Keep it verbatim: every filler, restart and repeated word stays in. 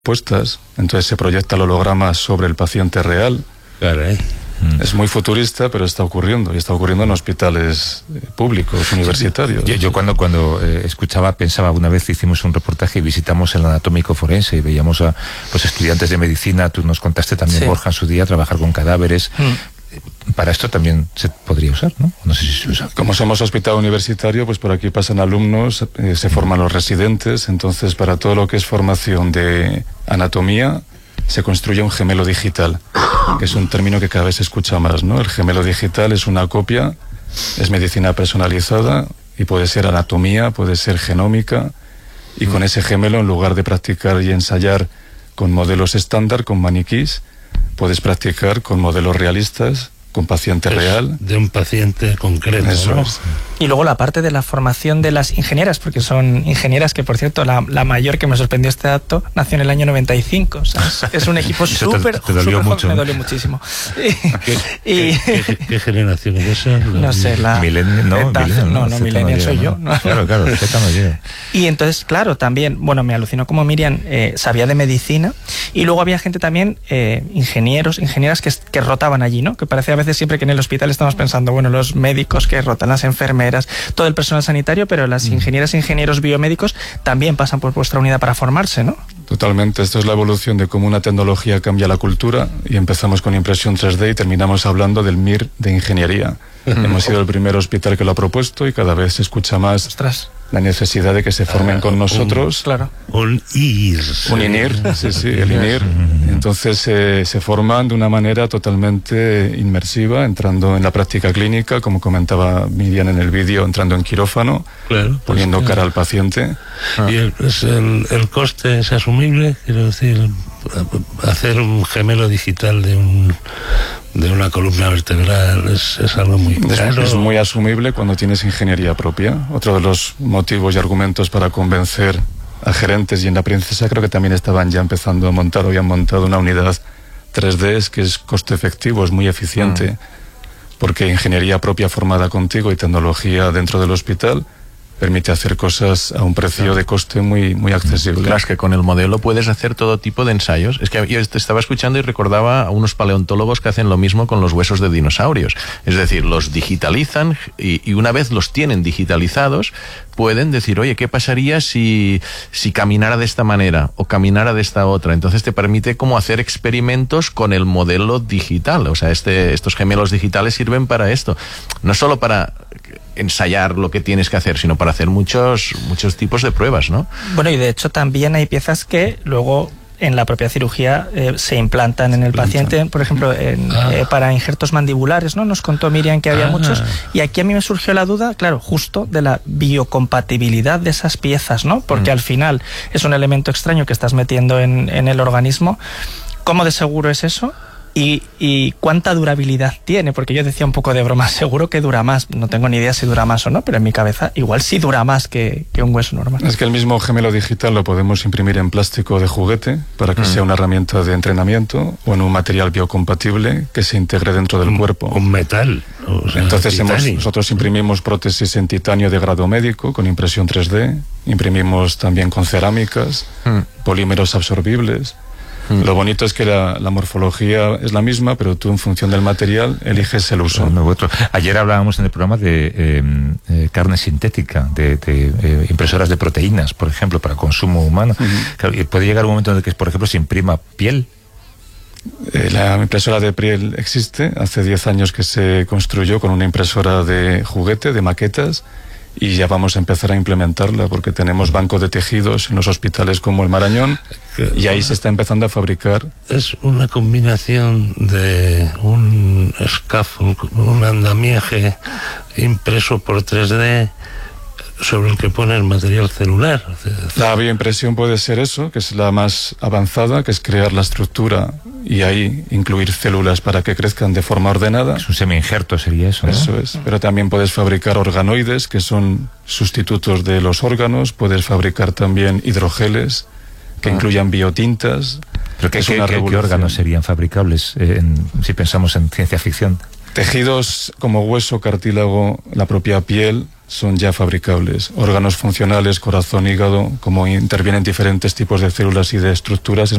puestas, entonces se proyecta el holograma sobre el paciente real. Caray. Es muy futurista, pero está ocurriendo, y está ocurriendo en hospitales eh, públicos, universitarios. Yo, yo cuando, cuando eh, escuchaba, pensaba, una vez hicimos un reportaje y visitamos el anatómico forense y veíamos a pues, estudiantes de medicina, tú nos contaste también, sí. Borja, en su día, trabajar con cadáveres. Mm. Para esto también se podría usar, ¿no? No sé si se usa. Como somos hospital universitario, pues por aquí pasan alumnos, eh, se forman los residentes, entonces para todo lo que es formación de anatomía, se construye un gemelo digital, que es un término que cada vez se escucha más, ¿no? El gemelo digital es una copia, es medicina personalizada y puede ser anatomía, puede ser genómica, y con ese gemelo, en lugar de practicar y ensayar con modelos estándar, con maniquís, puedes practicar con modelos realistas, con paciente es real. De un paciente concreto. Eso ¿no? es. Y luego la parte de la formación de las ingenieras, porque son ingenieras que, por cierto, la, la mayor que me sorprendió este dato nació en el año noventa y cinco. O sea, es, es un equipo súper joven. Me dolió muchísimo. ¿Qué, y, ¿qué, qué, ¿Qué generación es esa? No sé, la... Milenio, no, Eta, Milenio, no, no, no Millennial no soy llega, yo. ¿no? ¿no? Claro, claro, Z no llega. Y entonces, claro, también, bueno, me alucinó como Miriam eh, sabía de medicina, y luego había gente también, eh, ingenieros, ingenieras que, que rotaban allí, ¿no? Que parece a veces siempre que en el hospital estamos pensando, bueno, los médicos que rotan, las enfermeras, todo el personal sanitario, pero las ingenieras e ingenieros biomédicos también pasan por vuestra unidad para formarse, ¿no? Totalmente, esto es la evolución de cómo una tecnología cambia la cultura, y empezamos con impresión tres D y terminamos hablando del M I R de ingeniería. Hemos sido el primer hospital que lo ha propuesto y cada vez se escucha más Ostras. la necesidad de que se formen ah, con nosotros. Un, claro. Un I R. Un I N I R, sí, sí, el I N I R. Entonces eh, se forman de una manera totalmente inmersiva, entrando en la práctica clínica, como comentaba Miriam en el vídeo, entrando en quirófano, claro, pues poniendo claro. cara al paciente. Ah. ¿Y el, es el, el coste es asumible? Quiero decir, hacer un gemelo digital de un... de una columna vertebral es, es algo muy caro. Es, es muy asumible cuando tienes ingeniería propia. Otro de los motivos y argumentos para convencer a gerentes, y en La Princesa creo que también estaban ya empezando a montar o habían montado una unidad tres D, es que es coste efectivo, es muy eficiente, mm. porque ingeniería propia formada contigo y tecnología dentro del hospital permite hacer cosas a un precio de coste muy, muy accesible. Claro, es que con el modelo puedes hacer todo tipo de ensayos. Es que yo estaba escuchando y recordaba a unos paleontólogos que hacen lo mismo con los huesos de dinosaurios. Es decir, los digitalizan y, y una vez los tienen digitalizados, pueden decir, oye, ¿qué pasaría si, si caminara de esta manera o caminara de esta otra? Entonces te permite como hacer experimentos con el modelo digital. O sea, este, estos gemelos digitales sirven para esto. No solo para ensayar lo que tienes que hacer, sino para hacer muchos, muchos tipos de pruebas, ¿no? Bueno, y de hecho también hay piezas que luego en la propia cirugía eh, se implantan en el paciente, por ejemplo, en, ah. eh, para injertos mandibulares, ¿no? Nos contó Miriam que había ah. muchos, y aquí a mí me surgió la duda, claro, justo de la biocompatibilidad de esas piezas, ¿no? Porque mm. al final es un elemento extraño que estás metiendo en, en el organismo. ¿Cómo de seguro es eso? Y, y cuánta durabilidad tiene, porque yo decía un poco de broma, seguro que dura más, no tengo ni idea si dura más o no, pero en mi cabeza igual sí dura más que, que un hueso normal. Es que el mismo gemelo digital lo podemos imprimir en plástico de juguete para que mm. sea una herramienta de entrenamiento, o en un material biocompatible que se integre dentro del un, cuerpo. Un metal. O sea, entonces hemos, nosotros imprimimos prótesis en titanio de grado médico con impresión tres D, imprimimos también con cerámicas, mm. polímeros absorbibles. Lo bonito es que la, la morfología es la misma, pero tú en función del material eliges el uso. Ayer hablábamos en el programa de eh, eh, carne sintética, de, de eh, impresoras de proteínas, por ejemplo, para consumo humano. Uh-huh. Claro, puede llegar un momento en el que, por ejemplo, se imprima piel. Eh, la impresora de piel existe. Hace diez años que se construyó con una impresora de juguete, de maquetas, y ya vamos a empezar a implementarla porque tenemos banco de tejidos en los hospitales como el Marañón y ahí se está empezando a fabricar. Es una combinación de un scaffold, un andamiaje impreso por tres D sobre el que pone el material celular. La bioimpresión puede ser eso, que es la más avanzada, que es crear la estructura y ahí incluir células para que crezcan de forma ordenada. Es un semi-injerto, sería eso, ¿no? Eso es, pero también puedes fabricar organoides, que son sustitutos de los órganos, puedes fabricar también hidrogeles, que ah. incluyan biotintas. ¿Pero qué, qué, qué, qué órganos serían fabricables eh, en, si pensamos en ciencia ficción? Tejidos como hueso, cartílago, la propia piel, son ya fabricables. Órganos funcionales, corazón, hígado, como intervienen diferentes tipos de células y de estructuras,